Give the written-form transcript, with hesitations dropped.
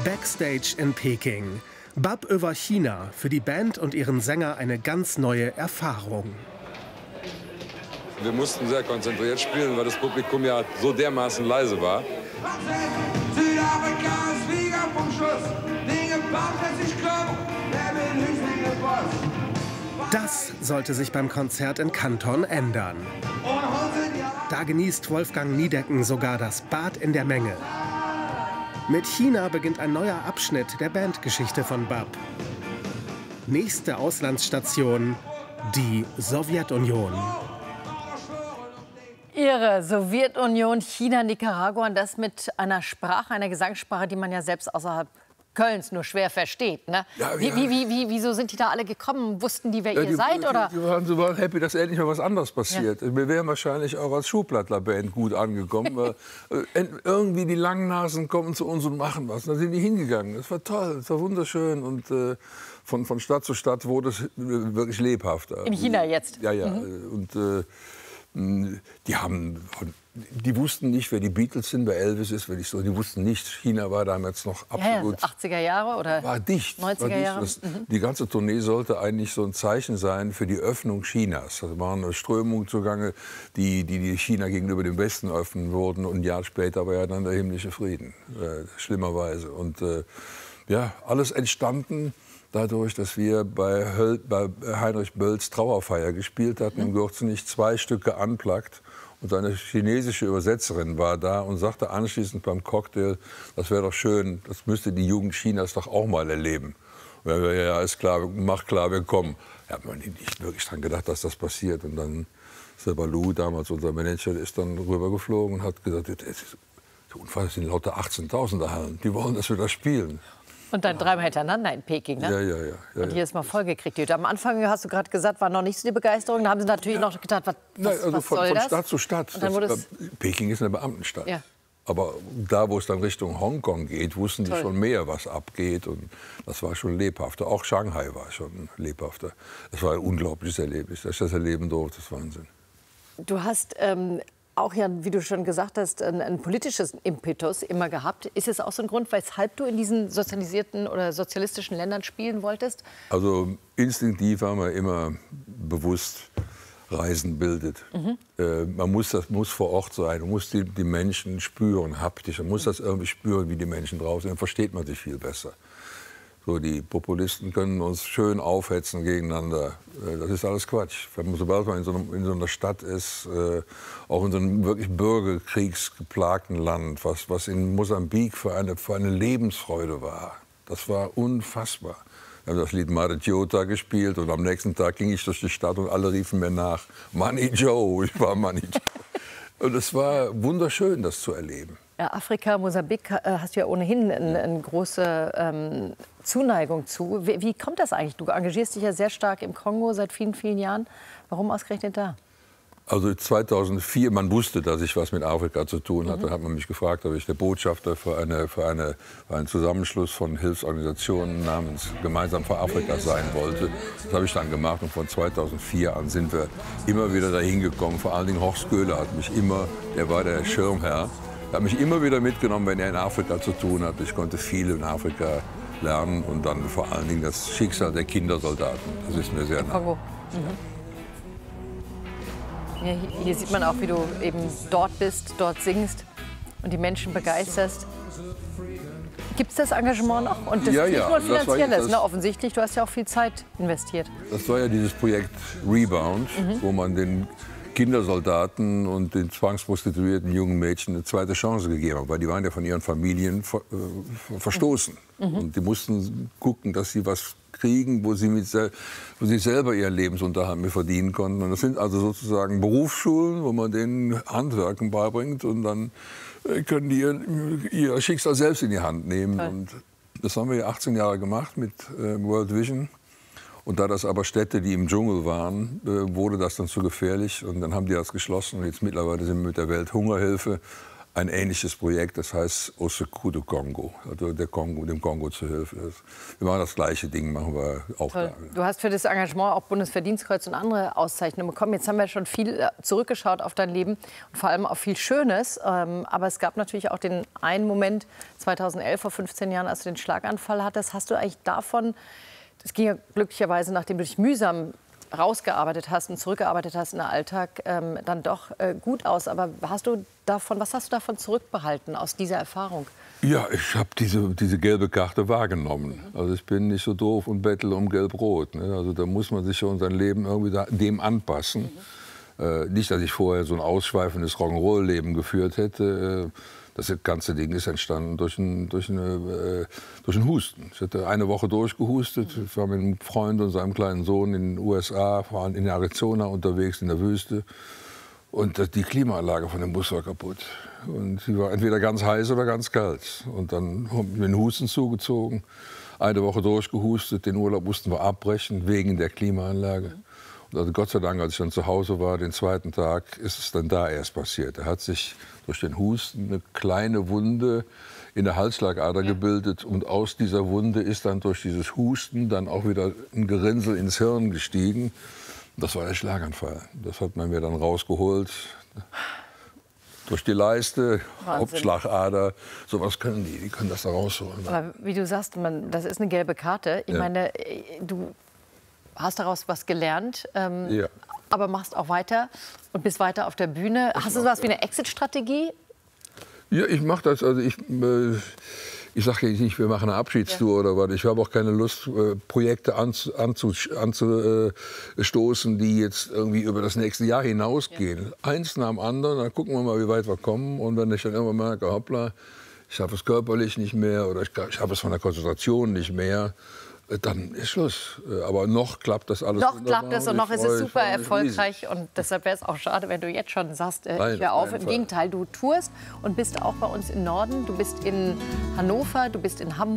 Backstage in Peking. Bab über China, für die Band und ihren Sänger eine ganz neue Erfahrung. Wir mussten sehr konzentriert spielen, weil das Publikum ja so dermaßen leise war. Südafrika ist Flieger vom Schuss. Dinge baut es sich Club. Wer will Hüflinge Boss? Das sollte sich beim Konzert in Kanton ändern. Da genießt Wolfgang Niedecken sogar das Bad in der Menge. Mit China beginnt ein neuer Abschnitt der Bandgeschichte von Bab. Nächste Auslandsstation, die Sowjetunion. Ihre Sowjetunion, China, Nicaragua, und das mit einer Sprache, einer Gesangssprache, die man ja selbst außerhalb Kölns nur schwer versteht. Ne? Ja, wieso sind die da alle gekommen? Wussten die, wer ihr seid? Oder? Die waren so happy, dass endlich mal was anderes passiert. Ja. Wir wären wahrscheinlich auch als Schuhplattler-Band gut angekommen. Weil, irgendwie die Langnasen kommen zu uns und machen was. Da sind die hingegangen. Das war toll, das war wunderschön. Und von Stadt zu Stadt wurde es wirklich lebhafter. In China jetzt? Ja, ja. Und die wussten nicht, wer die Beatles sind, wer Elvis ist, wenn ich so. Die wussten nicht, China war damals noch absolut. Ja, 80er Jahre oder? War dicht. 90er Jahre. Die ganze Tournee sollte eigentlich so ein Zeichen sein für die Öffnung Chinas. Da war eine Strömung zugange, die China gegenüber dem Westen öffnen wurden. Und ein Jahr später war ja dann der himmlische Frieden, schlimmerweise. Und ja, alles entstanden dadurch, dass wir bei Heinrich Bölls Trauerfeier gespielt hatten, im Gürzenich 2 Stücke unplugged. Und seine chinesische Übersetzerin war da und sagte anschließend beim Cocktail, das wäre doch schön, das müsste die Jugend Chinas doch auch mal erleben. Und wir, ja, ist klar, mach klar, wir kommen. Da hat man nicht wirklich dran gedacht, dass das passiert. Und dann ist der Balu, damals unser Manager, ist dann rübergeflogen und hat gesagt, das sind lauter 18.000er Hallen, die wollen, dass wir das spielen. Und dann 3-mal hintereinander in Peking, ne? Ja. Und hier ist mal vollgekriegt. Am Anfang, hast du gerade gesagt, war noch nicht so die Begeisterung. Da haben sie natürlich noch gedacht, was soll von das? Stadt zu Stadt. Peking ist eine Beamtenstadt. Ja. Aber da, wo es dann Richtung Hongkong geht, wussten die schon mehr, was abgeht. Und das war schon lebhafter. Auch Shanghai war schon lebhafter. Das war ein unglaubliches Erlebnis. Dass ich das erleben durfte, das ist Wahnsinn. Du hast auch ja, wie du schon gesagt hast, ein politisches Impetus immer gehabt. Ist es auch so ein Grund, weshalb du in diesen sozialisierten oder sozialistischen Ländern spielen wolltest? Also instinktiv war man immer bewusst, Reisen bildet. Man muss vor Ort sein, man muss die Menschen spüren, haptisch. Man muss das irgendwie spüren, wie die Menschen drauf sind. Dann versteht man sich viel besser. So, die Populisten können uns schön aufhetzen gegeneinander. Das ist alles Quatsch. Sobald man in so einer Stadt ist, auch in so einem wirklich bürgerkriegsgeplagten Land, was in Mosambik für eine Lebensfreude war, das war unfassbar. Wir haben das Lied Mare Jota gespielt und am nächsten Tag ging ich durch die Stadt und alle riefen mir nach, Money Joe, ich war Money Joe. Und es war wunderschön, das zu erleben. Ja, Afrika, Mosambik hast du ja ohnehin eine große Zuneigung zu. Wie kommt das eigentlich? Du engagierst dich ja sehr stark im Kongo seit vielen, vielen Jahren. Warum ausgerechnet da? Also 2004, man wusste, dass ich was mit Afrika zu tun hatte. Dann hat man mich gefragt, ob ich der Botschafter für einen Zusammenschluss von Hilfsorganisationen namens Gemeinsam für Afrika sein wollte. Das habe ich dann gemacht und von 2004 an sind wir immer wieder dahin gekommen. Vor allen Dingen Horst Köhler hat mich immer, der war der Schirmherr, er hat mich immer wieder mitgenommen, wenn er in Afrika zu tun hat. Ich konnte viel in Afrika lernen und dann vor allen Dingen das Schicksal der Kindersoldaten. Das ist mir sehr nah. Kongo. Ja, hier sieht man auch, wie du eben dort bist, dort singst und die Menschen begeisterst. Gibt es das Engagement noch? Und das ist nicht nur finanzielles, ne? Offensichtlich. Du hast ja auch viel Zeit investiert. Das war ja dieses Projekt Rebound, wo man den Kindersoldaten und den zwangsprostituierten jungen Mädchen eine zweite Chance gegeben hat, weil die waren ja von ihren Familien verstoßen. Und die mussten gucken, dass sie was kriegen, wo sie selber ihren Lebensunterhalt mit verdienen konnten. Und das sind also sozusagen Berufsschulen, wo man denen Handwerken beibringt und dann können die ihr Schicksal selbst in die Hand nehmen. Und das haben wir ja 18 Jahre gemacht mit World Vision. Und da das aber Städte, die im Dschungel waren, wurde das dann zu gefährlich. Und dann haben die das geschlossen. Und jetzt mittlerweile sind wir mit der Welthungerhilfe ein ähnliches Projekt, das heißt Au Secours du Congo, also dem Kongo zu helfen. Wir machen das gleiche Ding, machen wir auch da. Du hast für das Engagement auch Bundesverdienstkreuz und andere Auszeichnungen bekommen. Jetzt haben wir schon viel zurückgeschaut auf dein Leben und vor allem auf viel Schönes. Aber es gab natürlich auch den einen Moment 2011, vor 15 Jahren, als du den Schlaganfall hattest. Hast du eigentlich davon, das ging ja glücklicherweise, nachdem du dich mühsam rausgearbeitet hast und zurückgearbeitet hast in den Alltag, dann doch gut aus. Aber was hast du davon zurückbehalten aus dieser Erfahrung? Ja, ich habe diese gelbe Karte wahrgenommen. Also ich bin nicht so doof und bettle um gelb-rot. Ne? Also da muss man sich schon sein Leben irgendwie dem anpassen. Nicht, dass ich vorher so ein ausschweifendes Rock'n'Roll-Leben geführt hätte. Das ganze Ding ist entstanden durch einen Husten. Ich hatte eine Woche durchgehustet. Ich war mit einem Freund und seinem kleinen Sohn in den USA, waren in Arizona unterwegs, in der Wüste. Und die Klimaanlage von dem Bus war kaputt. Und sie war entweder ganz heiß oder ganz kalt. Und dann haben wir den Husten zugezogen, eine Woche durchgehustet. Den Urlaub mussten wir abbrechen wegen der Klimaanlage. Und also Gott sei Dank, als ich dann zu Hause war, den zweiten Tag, ist es dann da erst passiert. Da hat sich durch den Husten eine kleine Wunde in der Halsschlagader gebildet. Und aus dieser Wunde ist dann durch dieses Husten dann auch wieder ein Gerinnsel ins Hirn gestiegen. Das war der Schlaganfall. Das hat man mir dann rausgeholt. Durch die Leiste, Wahnsinn. Hauptschlagader, sowas können die können das da rausholen. Aber wie du sagst, das ist eine gelbe Karte. Ich meine, du hast daraus was gelernt, aber machst auch weiter und bist weiter auf der Bühne. Hast du sowas wie eine Exit-Strategie? Ja, ich mache das. Also ich sage nicht, wir machen eine Abschiedstour oder was. Ich habe auch keine Lust, Projekte anzustoßen, die jetzt irgendwie über das nächste Jahr hinausgehen. Eins nach dem anderen, dann gucken wir mal, wie weit wir kommen. Und wenn ich dann irgendwann merke, hoppla, ich schaffe es körperlich nicht mehr oder ich schaffe es von der Konzentration nicht mehr, dann ist Schluss. Aber noch klappt das alles wunderbar. Noch klappt es und noch ist es super erfolgreich. Und deshalb wäre es auch schade, wenn du jetzt schon sagst, ich höre auf. Im Gegenteil, du tourst und bist auch bei uns im Norden. Du bist in Hannover, du bist in Hamburg.